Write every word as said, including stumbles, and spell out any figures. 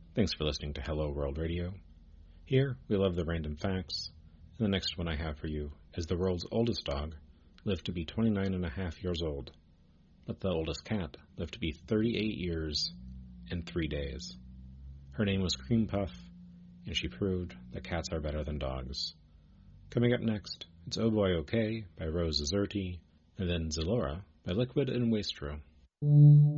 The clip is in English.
Thanks for listening to Hello World Radio. Here, we love the random facts, and the next one I have for you is the world's oldest dog lived to be twenty-nine and a half years old, but the oldest cat lived to be thirty-eight years and three days. Her name was Cream Puff, and she proved that cats are better than dogs. Coming up next, it's Oh Boy Okay by Rose Zerti, and then Zalora by Liquid and Wastrel.